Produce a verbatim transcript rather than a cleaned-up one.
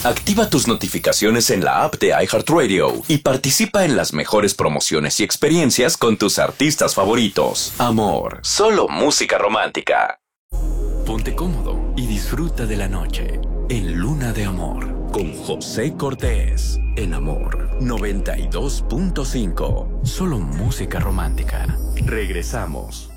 Activa tus notificaciones en la app de iHeartRadio y participa en las mejores promociones y experiencias con tus artistas favoritos. Amor, solo música romántica. Ponte cómodo y disfruta de la noche en Luna de Amor con José Cortés. En Amor noventa y dos punto cinco. Solo música romántica. Regresamos.